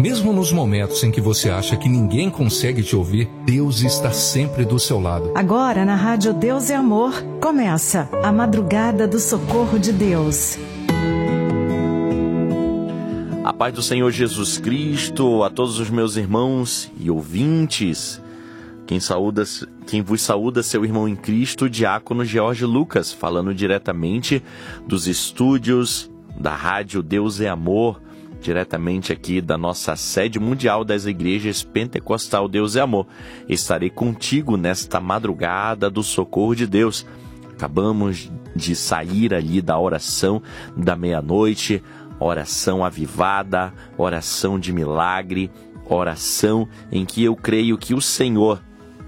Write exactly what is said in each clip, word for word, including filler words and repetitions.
Mesmo nos momentos em que você acha que ninguém consegue te ouvir, Deus está sempre do seu lado. Agora na Rádio Deus é Amor, começa a Madrugada do Socorro de Deus. A paz do Senhor Jesus Cristo, a todos os meus irmãos e ouvintes. Quem, saúda, quem vos saúda, seu irmão em Cristo, Diácono George Lucas, falando diretamente dos estúdios da Rádio Deus é Amor, diretamente aqui da nossa sede mundial das igrejas Pentecostal Deus é Amor. Estarei contigo nesta madrugada do socorro de Deus. Acabamos de sair ali da oração da meia-noite, oração avivada, oração de milagre, oração em que eu creio que o Senhor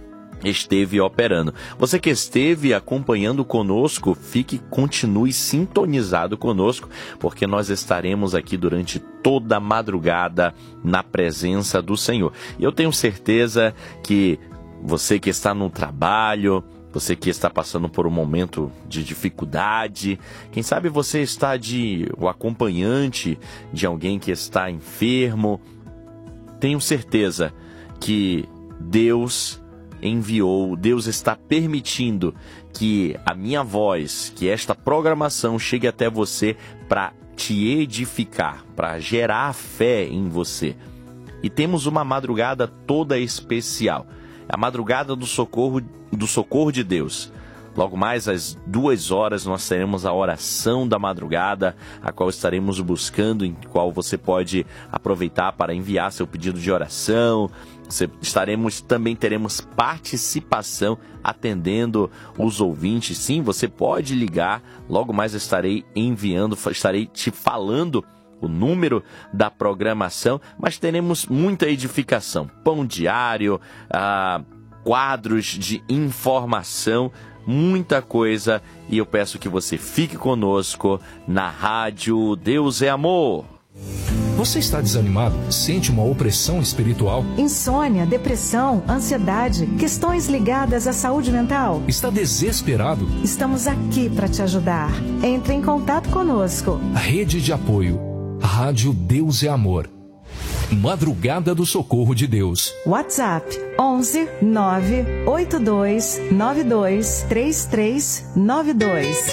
esteve operando. Você que esteve acompanhando conosco, fique, continue sintonizado conosco, porque nós estaremos aqui durante toda a madrugada na presença do Senhor. E eu tenho certeza que você que está no trabalho, você que está passando por um momento de dificuldade, quem sabe você está de o acompanhante de alguém que está enfermo, tenho certeza que Deus enviou, Deus está permitindo que a minha voz, que esta programação chegue até você para te edificar, para gerar fé em você. E temos uma madrugada toda especial, a madrugada do socorro, do socorro de Deus. Logo mais às duas horas nós teremos a oração da madrugada, a qual estaremos buscando, em qual você pode aproveitar para enviar seu pedido de oração. Você, estaremos, também teremos participação atendendo os ouvintes. Sim, você pode ligar, logo mais estarei enviando, estarei te falando o número da programação, mas teremos muita edificação, pão diário, ah, quadros de informação, muita coisa, e eu peço que você fique conosco na Rádio Deus é Amor. Você está desanimado? Sente uma opressão espiritual? Insônia, depressão, ansiedade, questões ligadas à saúde mental? Está desesperado? Estamos aqui para te ajudar. Entre em contato conosco. A rede de apoio, Rádio Deus é Amor. Madrugada do Socorro de Deus. WhatsApp onze nove oito dois nove dois três três nove dois.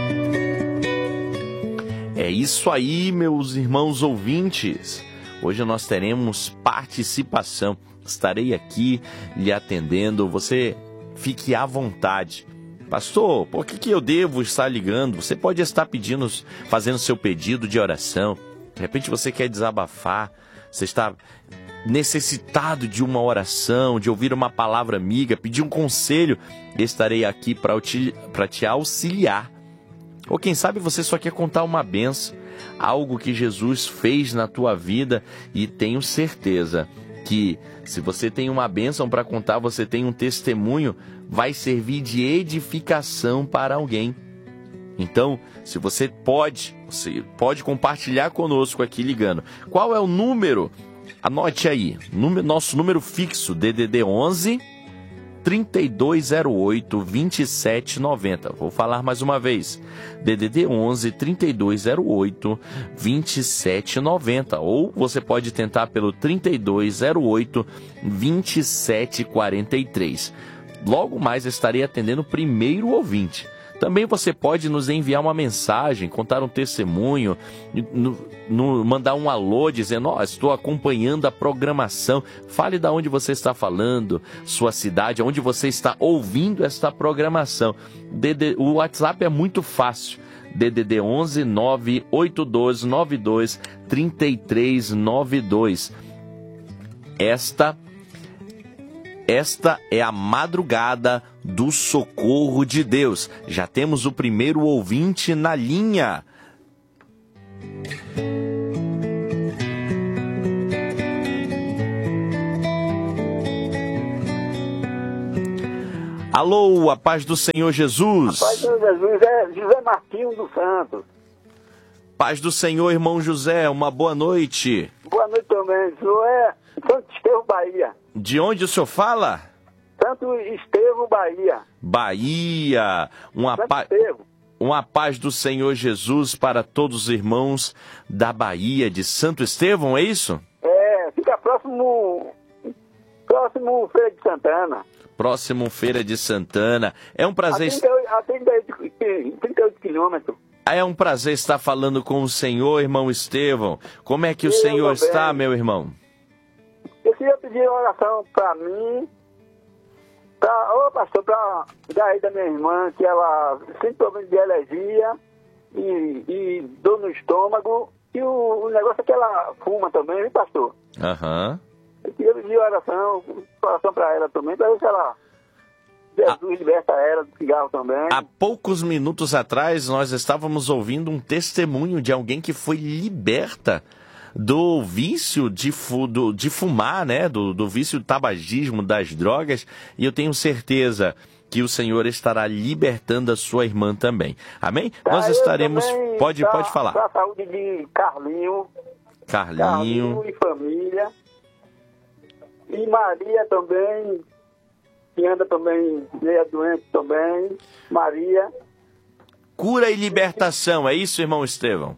É isso aí, meus irmãos ouvintes. Hoje nós teremos participação. Estarei aqui lhe atendendo. Você fique à vontade. Pastor, por que, que eu devo estar ligando? Você pode estar pedindo, fazendo seu pedido de oração. De repente você quer desabafar. Você está necessitado de uma oração, de ouvir uma palavra amiga, pedir um conselho. Estarei aqui para te, para te auxiliar. Ou quem sabe você só quer contar uma bênção, algo que Jesus fez na tua vida, e tenho certeza que se você tem uma bênção para contar, você tem um testemunho, vai servir de edificação para alguém. Então, se você pode, você pode compartilhar conosco aqui ligando. Qual é o número? Anote aí, número, nosso número fixo, D D D onze, trinta e dois zero oito, vinte e sete noventa. Vou falar mais uma vez. D D D onze, trinta e dois zero oito, vinte e sete noventa. Ou você pode tentar pelo trinta e dois zero oito, vinte e sete quarenta e três. Logo mais estarei atendendo o primeiro ouvinte. Também você pode nos enviar uma mensagem, contar um testemunho, no, no, mandar um alô dizendo: ó, oh, estou acompanhando a programação. Fale de onde você está falando, sua cidade, onde você está ouvindo esta programação. D D, o WhatsApp é muito fácil. D D D onze nove oito dois nove dois três três nove dois. Esta Esta é a madrugada do socorro de Deus. Já temos o primeiro ouvinte na linha. Alô, a paz do Senhor Jesus. A paz do Senhor Jesus é José Martinho dos Santos. Paz do Senhor, irmão José, uma boa noite. Boa noite também, senhor é Santo Estevão, Bahia. De onde o senhor fala? Santo Estevão, Bahia. Bahia. Uma, pa... Uma paz do Senhor Jesus para todos os irmãos da Bahia, de Santo Estevão, é isso? É, próximo Feira de Santana. Próximo Feira de Santana. É um prazer... A trinta e oito quilômetros. É um prazer estar falando com o senhor, irmão Estevão. Como é que o Eu senhor também. está, meu irmão? Eu queria pedir oração para mim, para, ô pastor, para daí da minha irmã, que ela sente problema de alergia e, e dor no estômago, e o, o negócio é que ela fuma também, viu, pastor? Aham. Eu queria pedir oração, oração para ela também, para ver se ela, Jesus liberta ela do cigarro também. Há poucos minutos atrás, nós estávamos ouvindo um testemunho de alguém que foi liberta do vício de, fu, do, de fumar, né? Do, do vício do tabagismo, das drogas. E eu tenho certeza que o Senhor estará libertando a sua irmã também. Amém? Tá, nós estaremos... também, Pode, pra, pode falar. Para a saúde de Carlinho. Carlinho. Carlinho e família. E Maria também, que anda também, meia doente também. Maria. Cura e libertação, é isso, irmão Estevão?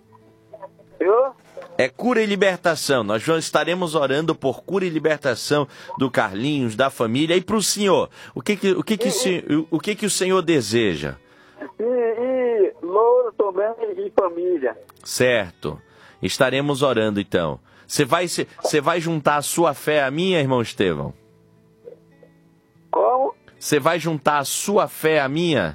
Eu? É cura e libertação. Nós estaremos orando por cura e libertação do Carlinhos, da família. E para o senhor, o que que, o que, que, e, se, o que que o senhor deseja? E, e Louro também e família. Certo. Estaremos orando então. Você vai, você vai juntar a sua fé à minha, irmão Estevão? Como? Você vai juntar a sua fé à minha?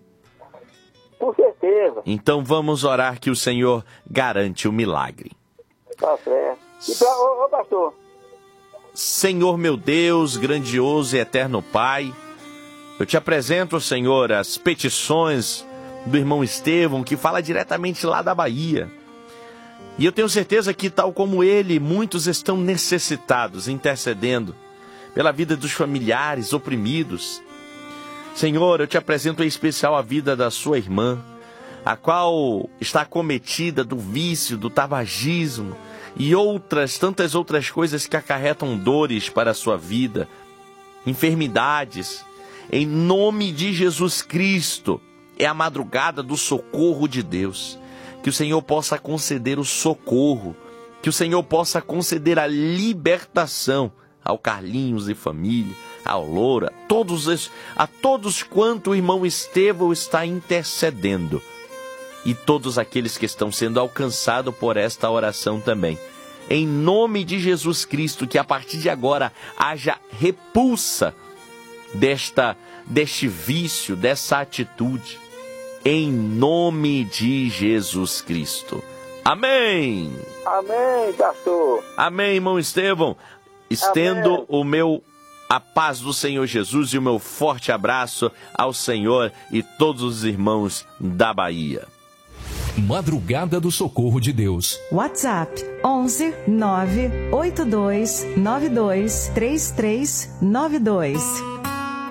Com certeza. Então vamos orar que o Senhor garante o milagre. Tá certo. E pra, ô, ô pastor, Senhor meu Deus, grandioso e eterno Pai, eu te apresento, Senhor, as petições do irmão Estevão, que fala diretamente lá da Bahia. E eu tenho certeza que, tal como ele, muitos estão necessitados, intercedendo pela vida dos familiares oprimidos. Senhor, eu te apresento em especial a vida da sua irmã, a qual está acometida do vício, do tabagismo e outras, tantas outras coisas que acarretam dores para a sua vida, enfermidades. Em nome de Jesus Cristo, é a madrugada do socorro de Deus. Que o Senhor possa conceder o socorro, que o Senhor possa conceder a libertação ao Carlinhos e família, ao Loura, a todos, esses, a todos quanto o irmão Estevão está intercedendo. E todos aqueles que estão sendo alcançados por esta oração também. Em nome de Jesus Cristo, que a partir de agora haja repulsa desta, deste vício, dessa atitude. Em nome de Jesus Cristo. Amém. amém, pastor. Amém, irmão Estevão. Estendo Amém. o meu, a paz do Senhor Jesus e o meu forte abraço ao Senhor e todos os irmãos da Bahia. Madrugada do Socorro de Deus. WhatsApp onze nove oito dois nove dois três três nove dois.